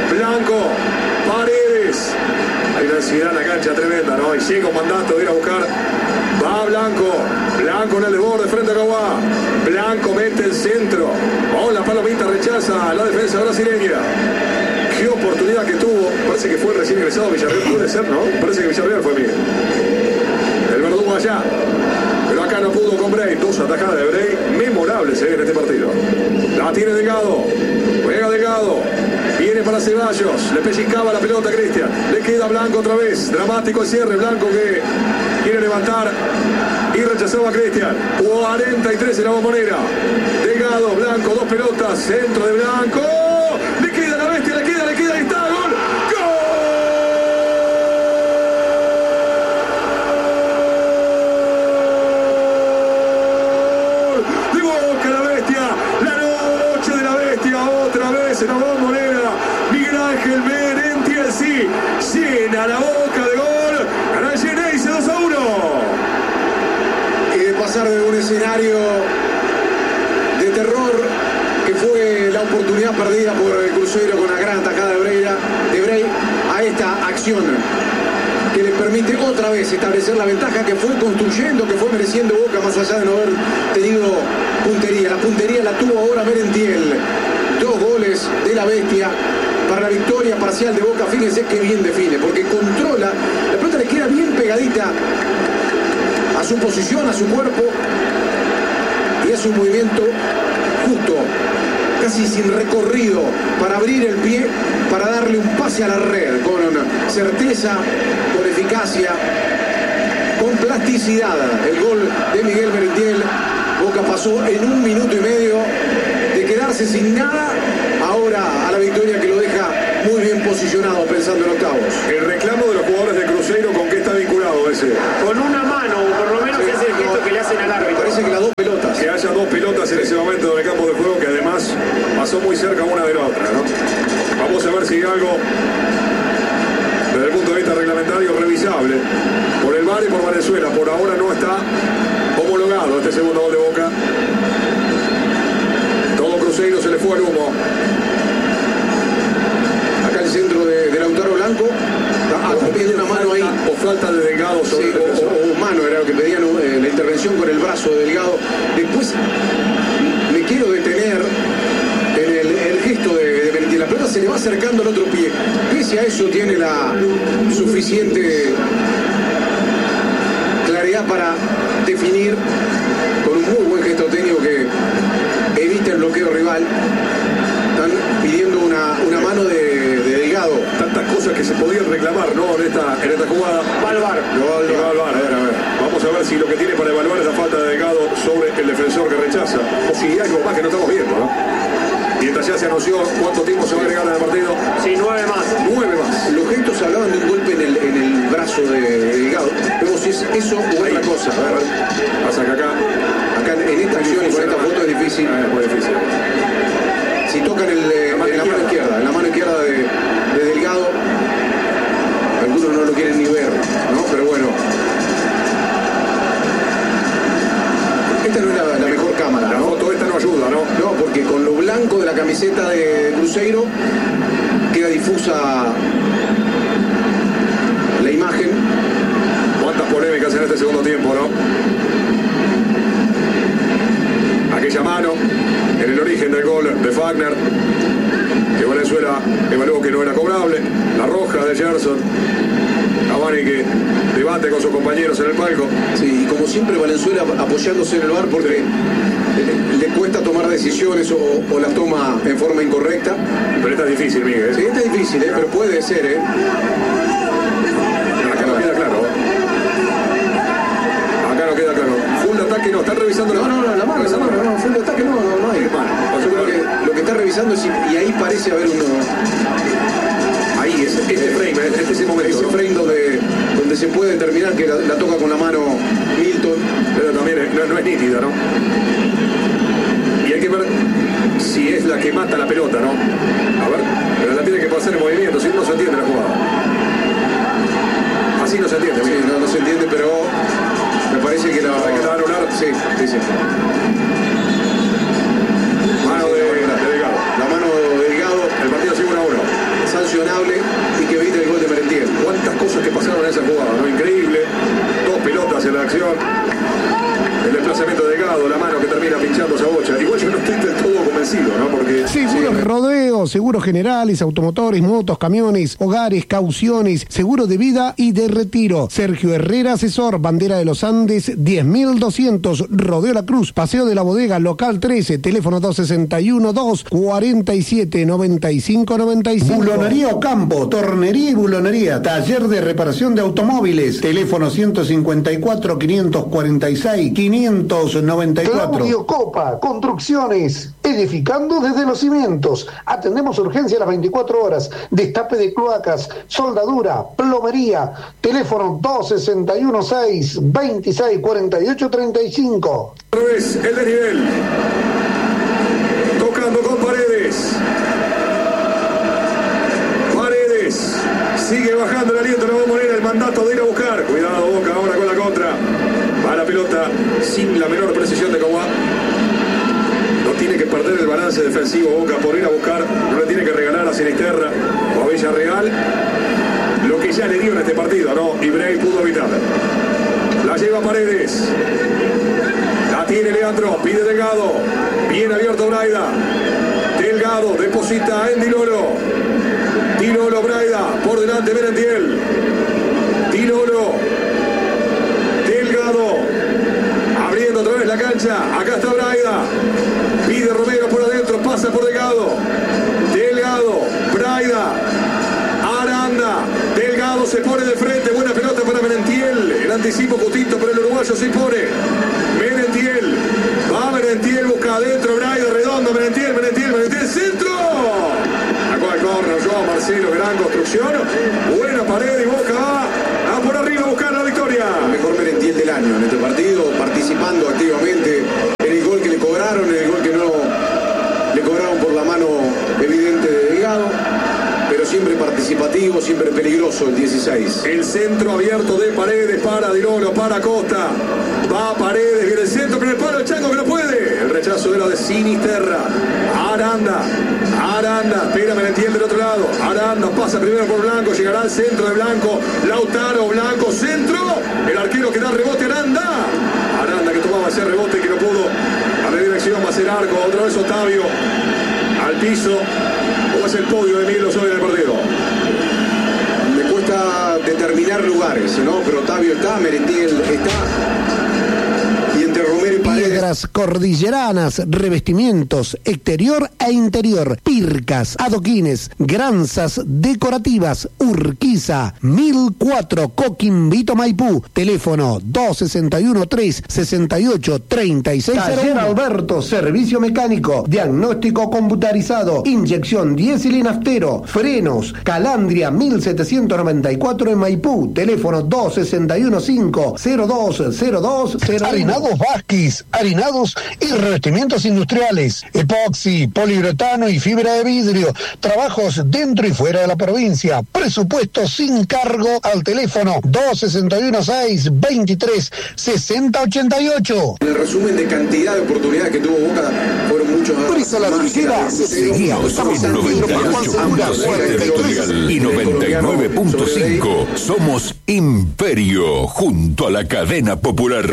Paredes. Hay una ansiedad en la cancha tremenda, ¿no? Y llega un mandato de ir a buscar. Va Blanco en el desborde frente a Caguá. Blanco mete el centro. La palomita rechaza la defensa brasileña. Qué oportunidad que tuvo. Parece que fue el recién ingresado Villarreal. Puede ser, ¿no? Parece que Villarreal fue Miguel. El verdugo allá. Pero acá no pudo con Brey. 2 atajadas de Brey memorables en este partido. La tiene Delgado. Juega Delgado. Viene para Ceballos. Le pellizcaba la pelota a Cristian. Le queda Blanco otra vez. Dramático el cierre. Blanco que quiere levantar. Y rechazaba a Cristian. 43 en la Bombonera. Delgado, Blanco, 2 pelotas. Centro de Blanco. Le queda la bestia. Le queda. Ahí está. Gol. Gol. De Boca la bestia. La noche de la bestia. Otra otra vez en la bombonera. Miguel Ángel Merentiel, sí, llena la boca de gol. Gana el Geneise 2-1. Y de pasar de un escenario de terror, que fue la oportunidad perdida por el Cruzeiro con la gran atacada de Brey, a esta acción que le permite otra vez establecer la ventaja que fue construyendo, que fue mereciendo Boca, más allá de no haber tenido puntería. La puntería la tuvo ahora Merentiel. 2 goles de la bestia para la victoria parcial de Boca. Fíjense qué bien define, porque controla, la pelota le queda bien pegadita a su posición, a su cuerpo, y es un movimiento justo, casi sin recorrido, para abrir el pie, para darle un pase a la red, con certeza, con eficacia, con plasticidad. El gol de Miguel Merentiel. Boca pasó en 1 minuto y medio de quedarse sin nada, ahora a la victoria que lo deja muy bien posicionado pensando en octavos. El reclamo de los jugadores de Cruzeiro, ¿con qué está vinculado ese? Con una mano, o por lo menos que hace el gesto que le hacen al árbitro. Parece que las 2 pelotas. Que haya 2 pelotas en ese momento en el campo de juego, que además pasó muy cerca una de la otra, ¿no? Vamos a ver si hay algo desde el punto de vista reglamentario revisable por el VAR y por Venezuela. Por ahora no está homologado este segundo gol de Boca. Todo Cruzeiro se le fue al humo. Acá el centro de Lautaro Blanco. Pide una mano ahí. O falta de Delgado sobre o mano era lo que pedían, la intervención con el brazo de Delgado. Después me quiero detener en el gesto de Merentiel. La pelota se le va acercando al otro pie. Pese a eso tiene la suficiente claridad para definir con un muy buen gesto técnico que evita el bloqueo rival. Están pidiendo una mano de Delgado. Tantas cosas que se podían reclamar, ¿no? En esta jugada. Va al VAR. Lo va al VAR. A ver. Vamos a ver si lo que tiene para evaluar es la falta de Delgado sobre el defensor que rechaza. O si hay algo más que no estamos viendo, ¿no? Mientras ya se anunció cuánto tiempo se va a agregar al partido. Sí, 9 más. 9 más. Los gestos hablaban de un golpe en el brazo de Delgado. Vemos si es eso o otra cosa. A ver. Pasa que acá en esta acción y con esta foto es difícil. Es muy difícil. Si tocan en la mano izquierda de Delgado, algunos no lo quieren ni ver, ¿no? Pero bueno. Esta no es la mejor cámara, La ¿no? foto esta no ayuda, ¿no? No, porque con lo blanco de la camiseta de Cruzeiro queda difusa la imagen. Cuántas polémicas en este segundo tiempo, ¿no? Aquella mano en el origen del gol de Fagner, que Venezuela evaluó que no era cobrable. La roja de Gerson. Cavani que debate con sus compañeros en el palco. Sí, y como siempre Valenzuela apoyándose en el VAR porque le cuesta tomar decisiones o las toma en forma incorrecta. Pero esta es difícil, Miguel. Sí, esta es difícil, pero puede ser, Acá no queda claro. Acá no queda claro. Full ataque no, están revisando la mano. La mano, full de ataque no hay. Yo creo que lo que está revisando es y ahí parece haber uno. Ahí es este frame, este es el momento. Ese frame donde se puede determinar que la toca con la mano Milton. Pero también no es nítida, ¿no? Y hay que ver si es la que mata la pelota, ¿no? A ver, pero la tiene que pasar en movimiento, si no se entiende la jugada. Así no se entiende, Sí, no se entiende, pero me parece que la va a anular. Sí. Mano de Delgado. La mano de Delgado, El partido sigue 1-1. sancionable y que evita el gol de Merentiel. Cuántas cosas que pasaron en esa jugada, ¿no? Increíble. 2 pelotas en la acción. El desplazamiento de Delgado, la mano que termina pinchando esa bocha. Igual yo no estoy del todo convencido, ¿no? Porque Seguros rodeos, seguros generales, automotores, motos, camiones, hogares, cauciones, seguro de vida y de retiro. Sergio Herrera, asesor, Bandera de los Andes, 10.200, Rodeo La Cruz, Paseo de la Bodega, local 13, teléfono 261-247-9595. Bulonería Ocampo, tornería y bulonería, taller de reparación de automóviles, teléfono 154-546-594. Claudio Copa, Construcciones, edificando desde los cimientos. Atendemos urgencia a las 24 horas, destape de cloacas, soldadura, plomería, teléfono 261-626-4835. otra vez el desnivel. Tocando con Paredes. Sigue bajando el aliento, no va a poner el mandato de ir a buscar. Cuidado Boca ahora con la contra. Va la pelota sin la menor precisión de Coguá. No tiene que perder el balance defensivo Boca por ir a buscar. No le tiene que regalar a Sinisterra o a Villarreal lo que ya le dio en este partido, ¿no? Y Bray pudo evitar. La lleva Paredes. La tiene Leandro. Pide Delgado. Bien abierto Braida. Delgado deposita en Dilolo. Dilolo Braida. Por delante Merentiel. Dilolo. Delgado. Abriendo otra vez la cancha. Acá está Braida. Pide Romero por adentro. Pasa por Delgado. Delgado. Braida. Aranda. Delgado se pone de frente. Buena pelota para Merentiel. El anticipo justito, pero el uruguayo se pone. Merentiel. Va Merentiel. Busca adentro. Braida. Redondo. Merentiel. Centro. Acá el corner. Joao Marcelo. Gran construcción. Buena pared y Boca va a por arriba a buscar la victoria. El mejor Merentiel del año en este partido. Participando activamente en el gol que le cobraron. En el gol que no le cobraron por la mano evidente de Delgado. Pero siempre participativo, siempre peligroso el 16. El centro abierto de Paredes para Dilolo, para Costa. Va Paredes, viene el centro, pero el palo el Chango que no puede. El rechazo era de Sinisterra. Aranda, espera Merentiel del otro lado. Aranda pasa primero por Blanco, llegará al centro de Blanco. Lautaro, Blanco, centro. El arquero que da rebote, Aranda que tomaba ese rebote que no pudo. A la dirección va a ser arco, otra vez Otavio. Al piso. ¿Cómo es el podio de Milos hoy en el partido? Me cuesta determinar lugares, ¿no? Pero Otavio está, Merentiel está. Y entre Romero y Paredes. Piedras cordilleranas, revestimientos exterior e interior, pircas, adoquines, granzas decorativas, Urquiza, 1004, Coquimbito, Maipú. Teléfono 261-368-3601. Taller Alberto, servicio mecánico, diagnóstico computarizado, inyección diésel y naftero, frenos, Calandria 1794 en Maipú. Teléfono 261-5020201. Harinados Vázquez, harinados y revestimientos industriales, epoxi, poliuretano y fibra de vidrio, trabajos dentro y fuera de la provincia, presupuesto sin cargo al teléfono 261-623-6088. En el resumen de cantidad de oportunidades que tuvo Boca, fueron muchos más. Brisa la Ligera, Seguimos en 98.7 Vectorial y 99.5. Somos Imperio, junto a la cadena popular.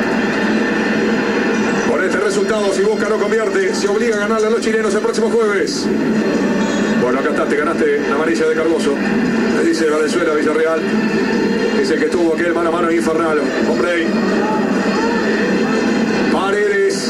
Con este resultado, si Boca no convierte, se obliga a ganarle a los chilenos el próximo jueves. Bueno, acá está, te ganaste la amarilla de Cardoso. Le dice Valenzuela Villarreal. Es el que tuvo aquel mano a mano infernal. Hombre. Paredes.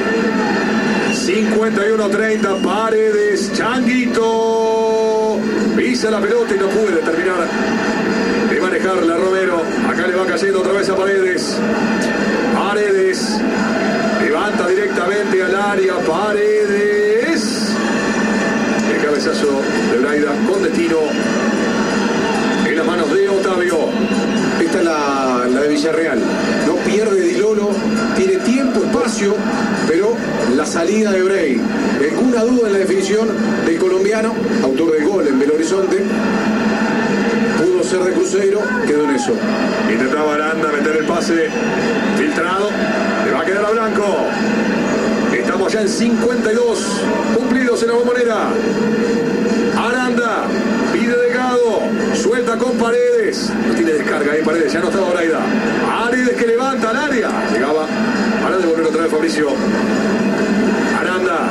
51-30. Paredes. Changuito. Pisa la pelota y no puede terminar de manejarla Romero. Acá le va cayendo otra vez a Paredes. Paredes. Levanta directamente al área. Paredes. El cabezazo de Braida con destino en las manos de Otavio. Esta es la de Villarreal. No pierde Dilolo, tiene tiempo, espacio, pero la salida de Bray. Ninguna duda en la definición del colombiano, autor del gol en Belo Horizonte. Pudo ser de Cruzeiro, quedó en eso. Intentaba Aranda meter el pase filtrado. Le va a quedar a Blanco. Estamos ya en 52 cumplidos en la Bombonera. Aranda pide Delgado, suelta con Paredes. No tiene descarga ahí Paredes, ya no estaba Braida. Paredes que levanta al área. Llegaba para devolver otra vez Fabricio. Aranda.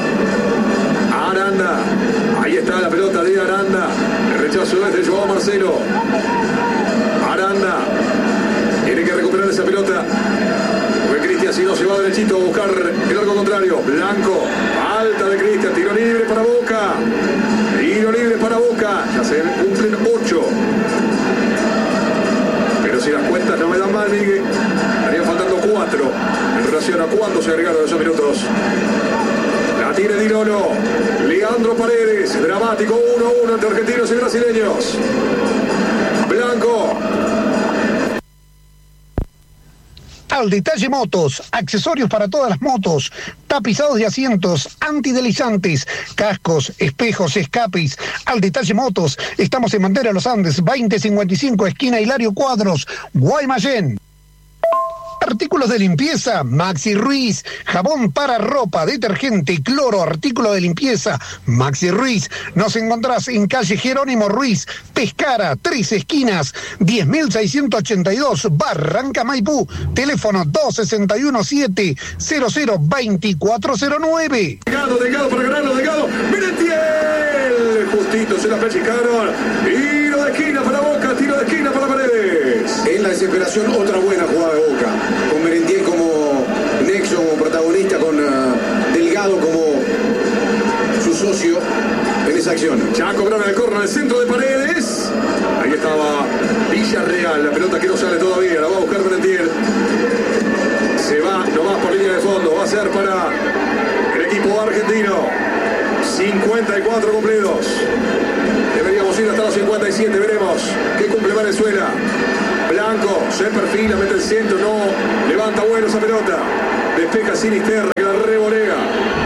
Ahí está la pelota de Aranda. El rechazo es de Joao Marcelo. Aranda tiene que recuperar esa pelota. Porque Cristian, si no, se va derechito a buscar el arco contrario. Blanco, falta de Cristian, tiro libre para Boca. Ya se cumplen 8. Pero si las cuentas no me dan mal, Miguel, estarían faltando 4 en relación a cuándo se agregaron esos minutos. La tiene Dilolo. Leandro Paredes. Dramático 1-1 entre argentinos y brasileños. Blanco. Al Detalle Motos, accesorios para todas las motos, tapizados de asientos, antideslizantes, cascos, espejos, escapes. Al Detalle Motos, estamos en Bandera Los Andes, 2055, esquina Hilario Cuadros, Guaymallén. Artículos de limpieza, Maxi Ruiz, jabón para ropa, detergente, cloro, artículo de limpieza, Maxi Ruiz. Nos encontrás en calle Jerónimo Ruiz, Pescara, 3 esquinas, 10.682, Barranca Maipú, teléfono 261-700-2409. Delgado para ganarlo, Delgado, Merentiel, justito se la pechicaron, tiro de esquina para Boca, tiro de esquina para Paredes. En la desesperación, otra buena jugada de Boca, con Merentiel como nexo, como protagonista, con Delgado como su socio en esa acción. Ya cobraron el córner al centro de Paredes. Ahí estaba Villarreal, la pelota que no sale todavía, la va a buscar Merentiel. Se va nomás por línea de fondo, va a ser para el equipo argentino. 54 cumplidos. Deberíamos ir hasta los 57, veremos qué cumple Venezuela. Blanco se perfila, mete el centro, no levanta bueno esa pelota. Despeja Sinisterra, que la revolea.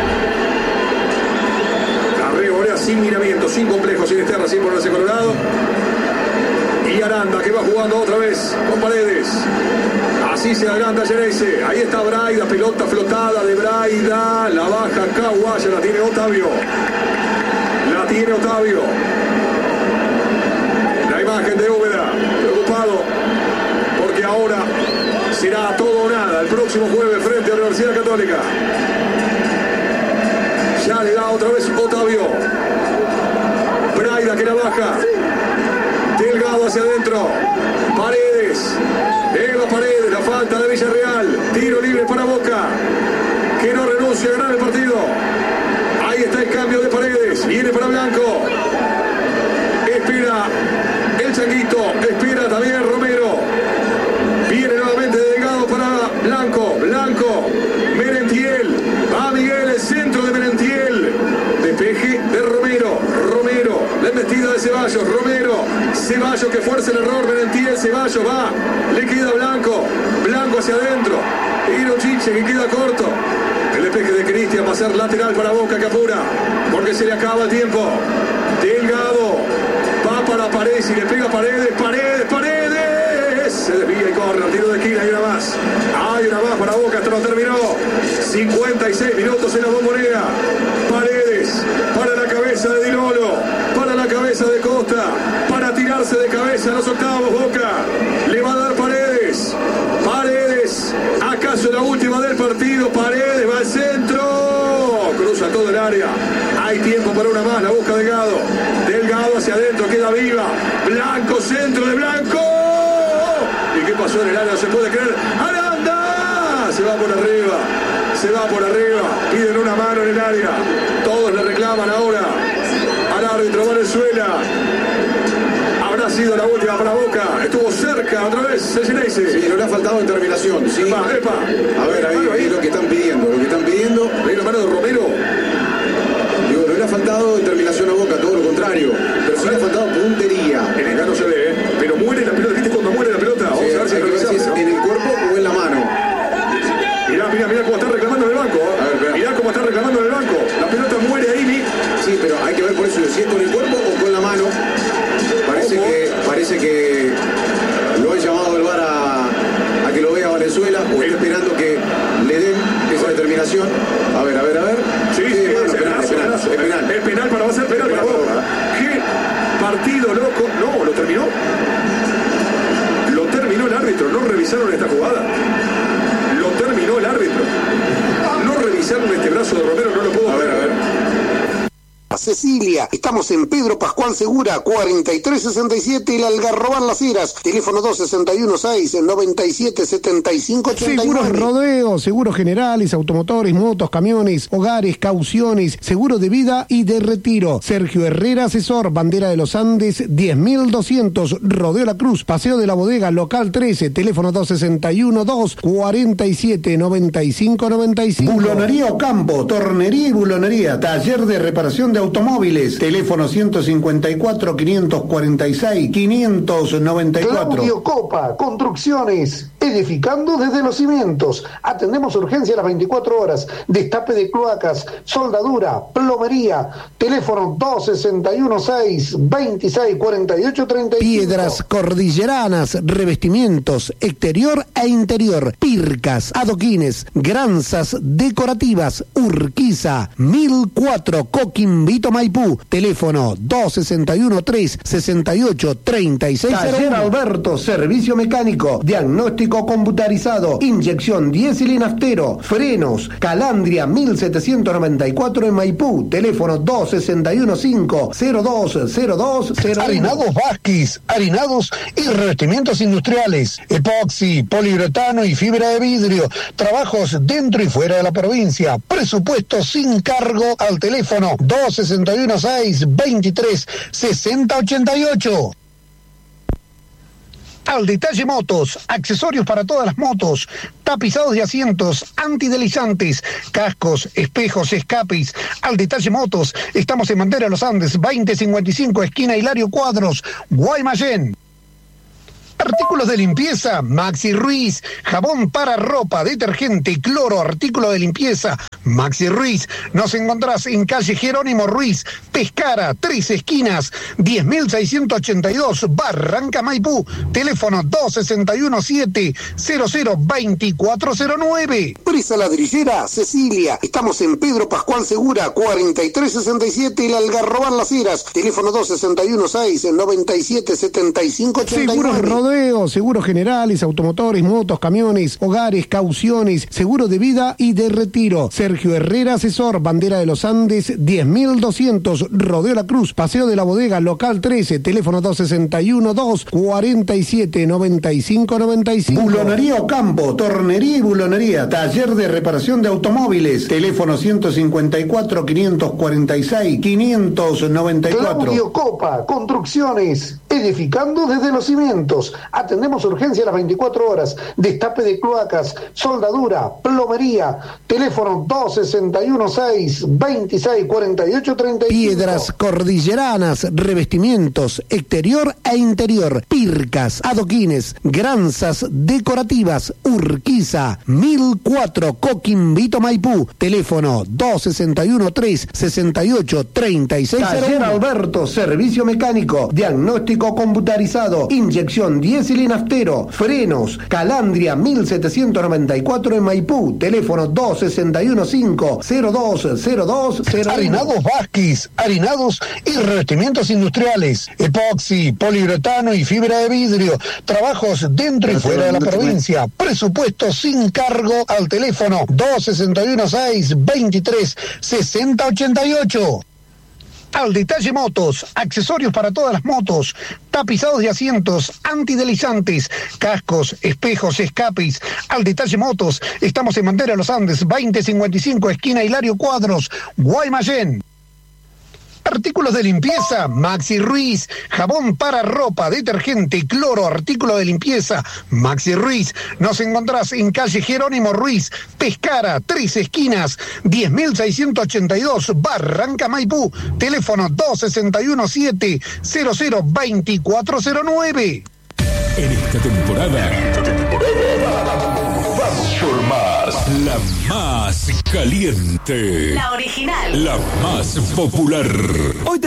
La revolea sin miramiento, sin complejo. Sinisterra sin ponerse colorado. Y Aranda, que va jugando otra vez con Paredes. Así se adelanta Geneise. Ahí está Braida, pelota flotada de Braida. La baja Caguaya, la tiene Otavio. La tiene Otavio. La imagen de Úbeda, preocupado, porque ahora será todo o nada el próximo jueves frente a la Universidad Católica. Ya le da otra vez Otavio. Braida que la baja. Delgado hacia adentro. Paredes. Eva Paredes, la falta de Villarreal. Tiro libre para Boca, que no renuncia a ganar el partido. Ahí está el cambio de Paredes. Viene para Blanco. Espera el Changuito. Espera también Romero. Viene nuevamente Delgado para Blanco. Blanco. Merentiel. Va Miguel, el centro de Merentiel. Despeje de Romero. Romero. La embestida de Ceballos. Romero. Ceballos que fuerza el error. Merentiel. Ceballos va. Le queda Blanco. Blanco hacia adentro. Chiche que queda corto. El despeje de Cristian va a ser lateral para Boca, que apura, porque se le acaba el tiempo. Delgado va para Paredes y le pega a Paredes. Paredes. Se desvía y corre. Tiro de esquina. Hay una más. Hay una más para Boca. Esto no terminó. 56 minutos en la Bombonera. Paredes para la cabeza de Di Lolo. Para la cabeza de Costa. Para tirarse de cabeza a los octavos. Boca le va a dar Paredes. Paredes. ¿Acaso la última del partido? Paredes va al centro. Cruza todo el área. Hay tiempo para una más. La busca Delgado. Delgado hacia adentro. Queda viva. Blanco. Centro de Blanco. ¿Y qué pasó en el área? No se puede creer. ¡Aranda! Se va por arriba. Se va por arriba. Piden una mano en el área. Todos le reclaman ahora al árbitro Venezuela. Habrá sido la última para Boca. Estuvo cerca otra vez el Geneise. Sí, no le ha faltado determinación. Sí. Epa. A ver, ahí es lo que están pidiendo. ¿Hay una mano de Romero? Digo, no le ha faltado determinación a Boca, todo lo contrario. Pero sí le ha faltado puntería. En el no se ve, pero muere la pelota. ¿Viste cuando muere la pelota? Vamos a ver si es en el cuerpo o en la mano. Mirá cómo está reclamando en el banco. Mirá cómo está reclamando en el banco. La pelota muere ahí. Sí, pero hay que ver por eso, si es con el cuerpo o con la mano. Parece que lo han llamado el VAR a que lo vea Venezuela, o está esperando que le den esa determinación. A ver. Sí, es penal. Es penal, va a ser penal para Boca. ¿Qué partido loco? No, lo terminó. Lo terminó el árbitro. No revisaron esta jugada. Lo terminó el árbitro. No revisaron este brazo de Romero. No lo puedo ver. Cecilia, estamos en Pedro Pascual Segura, 4367, El Algarrobán Las Heras, teléfono 261-6-97-75-89. Seguros Rodeo, seguros generales, automotores, motos, camiones, hogares, cauciones, seguro de vida y de retiro. Sergio Herrera, asesor, Bandera de los Andes, 10.200, Rodeo La Cruz, Paseo de la Bodega, local 13, teléfono 261-247-95-95. Bulonería Ocampo, tornería y bulonería, taller de reparación de automóviles, teléfono 154-546-594. Claudio Copa, Construcciones, edificando desde los cimientos. Atendemos urgencia a las 24 horas, destape de cloacas, soldadura, plomería, teléfono 261-6-2648-35. Piedras cordilleranas, revestimientos, exterior e interior, pircas, adoquines, granzas decorativas, Urquiza, 1004, Coquimbito, Maipú, teléfono 261-368-3601. Taller Alberto, servicio mecánico, diagnóstico computarizado, inyección diésel y naftero, frenos, Calandria 1794 en Maipú, teléfono 261-5-020201. Harinados Vázquez, harinados y revestimientos industriales, epoxi, poliuretano y fibra de vidrio, trabajos dentro y fuera de la provincia, presupuesto sin cargo al teléfono 261-6-23-6088. Al Detalle Motos, accesorios para todas las motos, tapizados de asientos, antideslizantes, cascos, espejos, escapes. Al Detalle Motos, estamos en Bandera Los Andes, 2055, esquina Hilario Cuadros, Guaymallén. Artículos de limpieza, Maxi Ruiz, jabón para ropa, detergente, cloro, artículo de limpieza, Maxi Ruiz. Nos encontrás en calle Jerónimo Ruiz, Pescara, 3 esquinas, 10.682, Barranca, Maipú, teléfono 261-700-2409. Presa Ladrillera, Cecilia, estamos en Pedro Pascual Segura, 4367, El Algarrobán Las Heras, teléfono 261-6-97-7589. Seguros Rodeo, seguros generales, automotores, motos, camiones, hogares, cauciones, seguro de vida y de retiro. Sergio Herrera, asesor, Bandera de los Andes, 10.200, Rodeo La Cruz, Paseo de la Bodega, local 13, teléfono 261-247-9595. Bulonería Ocampo, tornería y bulonería, taller de reparación de automóviles, teléfono 154-546-594. Claudio Copa, construcciones, edificando desde los cimientos. Atendemos urgencia a las 24 horas, destape de cloacas, soldadura, plomería, teléfono 261-6-2648-35. Piedras cordilleranas, revestimientos, exterior e interior, pircas, adoquines, granzas decorativas, Urquiza, 1004, Coquimbito, Maipú, teléfono 261-368-3601. Taller Alberto, servicio mecánico, diagnóstico computarizado, inyección diésel y naftero, frenos, Calandria 1794 en Maipú, teléfono 261-5-020201. Harinados Vázquez, harinados y revestimientos industriales, epoxi, poliuretano y fibra de vidrio, trabajos dentro y fuera de la provincia, presupuesto sin cargo al teléfono 261-6-23-6088. Al Detalle Motos, accesorios para todas las motos, tapizados de asientos, antideslizantes, cascos, espejos, escapes. Al Detalle Motos, estamos en Bandera Los Andes, 2055, esquina Hilario Cuadros, Guaymallén. Artículos de limpieza, Maxi Ruiz, jabón para ropa, detergente, cloro, artículo de limpieza, Maxi Ruiz. Nos encontrás en calle Jerónimo Ruiz, Pescara, 3 esquinas, 10.682, Barranca, Maipú, teléfono 261-700-2409. En esta temporada, vamos por más. La más caliente. La original. La más popular. Hoy